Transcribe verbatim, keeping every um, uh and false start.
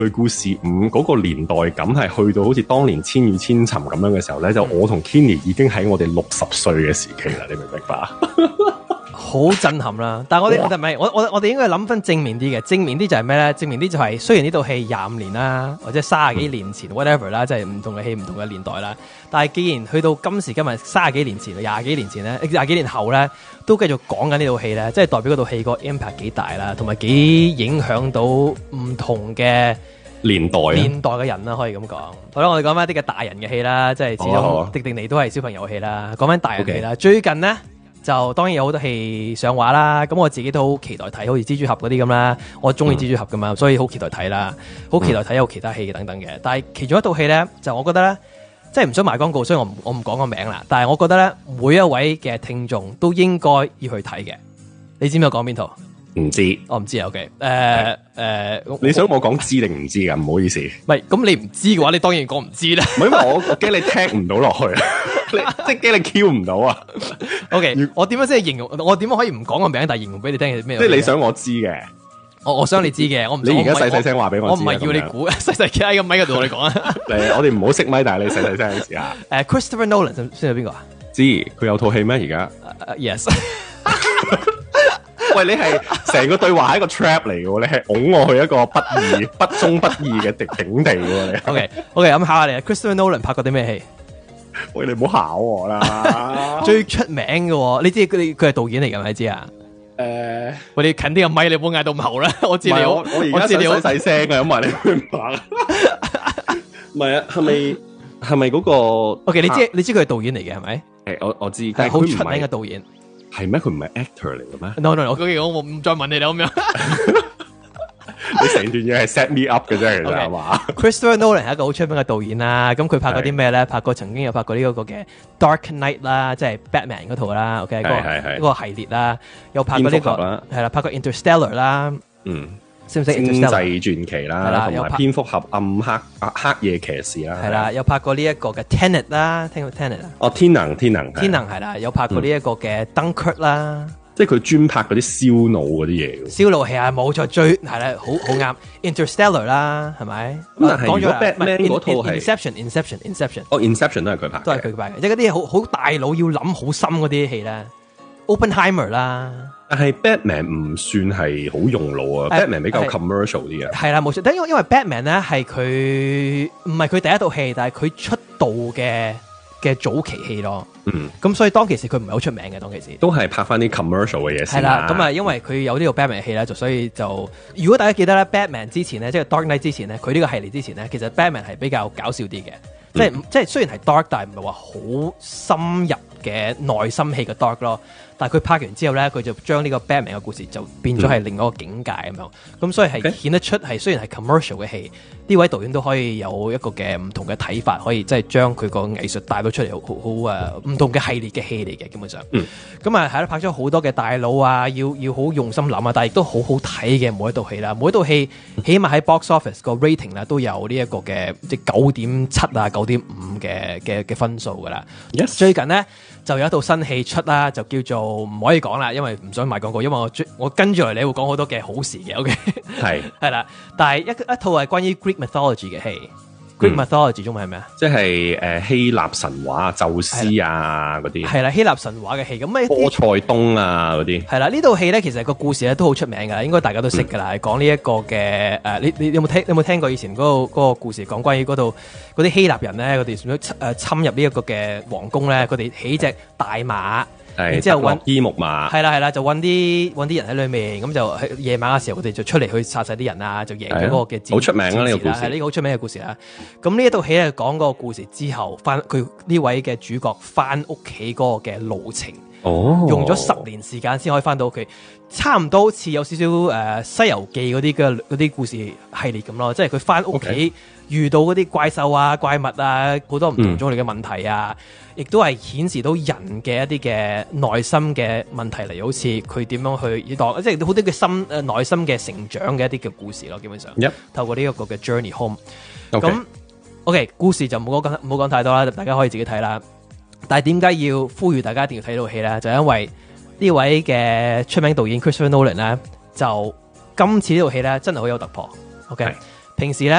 類故事五嗰個年代感係去到好似當年千與千尋咁樣嘅時候咧，就我同 Kenny 已經喺我哋六十歲嘅時期啦，你明唔明白？ 好震撼啦！但係我哋我哋唔係我我我哋應該諗翻正面啲嘅，正面啲就係咩咧？正面啲就係、是、雖然呢套戲廿五年啦，或者三十幾年前、嗯、whatever 啦，即係唔同嘅戲唔同嘅年代啦。但係既然去到今時今日三十幾年前、廿幾年前咧、廿幾年後咧，都繼續講緊呢套戲咧，即係代表嗰套戲個 impact 幾大啦，同埋幾影響到唔同嘅年代年代嘅人啦，可以咁講。好啦，我哋講翻一啲嘅大人嘅戲啦，即係始終迪迪尼都係小朋友戲啦。講翻大人戲啦， okay. 最近咧。就當然有好多戲上畫啦，咁我自己都好期待睇，好似蜘蛛俠嗰啲咁啦，我中意蜘蛛俠噶嘛，所以好期待睇啦，好期待睇有其他戲等等嘅。但係其中一套戲咧，就我覺得咧，即係唔想賣廣告，所以我唔我唔講個名啦。但係我覺得咧，每一位嘅聽眾都應該要去睇嘅。你知唔知我講邊套？ 唔知， 我唔知啊。OK， 誒、呃、誒、呃， 你想我講知定唔知噶？唔好意思， 唔係，咁你唔知嘅話，你當然講唔知啦。 唔係因為我我驚你聽唔到落去，你即係驚你 Q 唔到啊。 OK，我點樣先係形容？我點樣可以唔講個名，但係形容俾你聽係咩？ 即係你想我知嘅， 我我想你知嘅，我唔。 你而家細細聲話俾我知。 我唔係要你估，細細企喺個咪嗰度同你講啊。 嚟，我哋唔好熄咪，但係你細細聲試下。 誒 ，Christopher Nolan 先係邊個啊？ 知佢有套戲咩？而家 ？Yes。 喂，你係成個對話係一個 trap 嚟嘅，你係拱我去一個不義、不忠不義嘅敵境地嘅你。 OK，OK， 咁考下你啊 ，Christopher Nolan 拍過啲咩戲？ 喂，你唔好考我啦。 最出名嘅，你知佢佢係導演嚟㗎，你知啊？誒、呃，我哋近啲個咪，你唔好嗌到咁喉啦。我知你好， 我我而家細細聲嘅，咁啊，你明白？唔係啊，係咪係咪嗰個 ？OK， 你知你知佢係導演嚟嘅係咪？ 誒，我我知，但係好出名嘅導演。係咩？佢唔係 actor 嚟嘅咩 ？No no， 我我唔再問你啦咁樣。 你成段嘢係 set me up 嘅啫，其實係嘛 ？Christopher Nolan 係一個好出名嘅導演啦。咁佢拍過啲咩咧？拍過曾經有拍過呢一個嘅 Dark Knight 啦，即係 Batman 嗰套啦。OK， 嗰個系列啦，又拍過呢、這個係啦，拍過 Interstellar 啦。嗯，識唔識 Interstellar？星際傳奇啦，同埋蝙蝠俠暗黑啊黑夜騎士啦。係啦， 又拍過呢一個嘅 Tenet 啦，聽過 Tenet 啊？ 哦，天能天能天能係啦，有拍過呢一個嘅 Dunkirk 啦。 即係佢專拍嗰啲燒腦嗰啲嘢， 燒腦戲啊，冇錯，最係啦，好好啱。Interstellar 啦，係咪？ 咁但係如果 Batman 嗰套係 Inception，Inception，Inception， 哦 Inception 都係佢拍， 都係佢拍嘅。即係嗰啲好好大腦要諗好深嗰啲戲咧 ，Oppenheimer 啦。 但係 Batman 唔算係好用腦啊 ，Batman 比較 commercial 啲啊。 係啦，冇錯。但因為因為 Batman 咧係佢唔係佢第一套戲，但係佢出道嘅嘅早期戲咯。嗯，咁所以當其時佢唔係好出名嘅，當其時都係拍翻啲 commercial 嘅嘢先。 係啦，咁啊，因為佢有呢個 Batman 戲咧，就所以就如果大家記得咧 Batman 之前咧，即係 Dark Knight 之前咧，佢呢個系列之前咧，其實 Batman 係比較搞笑啲嘅，嗯，即係即係雖然係 dark，但係唔係話好深入嘅內心戲嘅 dark 咯。但係佢拍完之後咧，佢就將呢個 Batman 嘅故事就變咗係另一個境界咁樣，咁，嗯，所以係顯得出係雖然係 commercial 嘅戲，呢位導演都可以有一個嘅唔同嘅睇法，可以即係將佢個藝術帶到出嚟，好好誒唔同嘅系列嘅戲嚟嘅，基本上。嗯。咁啊係啦，拍咗好多嘅大佬啊，要要好用心諗啊，但係亦都好好睇嘅每一套戲啦，每一套戲起碼喺 box office 個 rating 啦都有呢一個嘅即係九點七啊九點五嘅嘅嘅分數噶啦。Yes。最近咧就有一套新戲出啦，就叫做唔可以講啦，因為唔想賣廣告，因為我我跟住嚟你會講好多嘅好事嘅。OK。係係啦，但係一一套係關於 Greek mythology 嘅戲。Greek mythology 中文係咩啊？ 即係誒希臘神話、宙斯啊嗰啲。係啦， 希臘神話嘅戲咁咩？ 波塞冬啊嗰啲。係啦， 呢套戲咧其實個故事咧都好出名噶，應該大家都識噶啦，係講呢一個嘅誒、呃，你你有冇聽有冇聽過以前嗰、嗰個、嗰個故事，講關於嗰度嗰啲希臘人咧，佢哋想誒侵入呢一個嘅皇宮咧，佢哋起隻大馬。然之後揾伊木馬， 係啦係啦，就揾啲揾啲人喺裏面，咁就喺夜晚嘅時候，佢哋就出嚟去殺晒啲人啊，就贏咗嗰個嘅戰。好出名啊呢個故事，係呢個好出名嘅故事啦。咁呢一套戲咧講嗰個故事之後，翻佢呢位嘅主角翻屋企嗰個嘅路程，哦，用咗十年時間先可以翻到屋企，差唔多好似有少少誒《西遊記》嗰啲嘅嗰啲故事系列咁咯，即係佢翻屋企遇到嗰啲怪獸啊、怪物啊，好多唔同種類嘅問題啊。嗯亦都係顯示到人嘅一啲嘅內心嘅問題嚟，好似佢點樣去當，即係好多嘅心誒內心嘅成長嘅一啲嘅故事咯。基本上，yep. 透過呢一個嘅 Journey Home。咁 okay. OK， 故事就唔好講唔好講太多啦，大家可以自己睇啦。但係點解要呼籲大家一定要睇套戲咧？就因為呢位嘅出名導演 Christopher Nolan 咧，就今次呢套戲咧真係好有突破。OK， 平時咧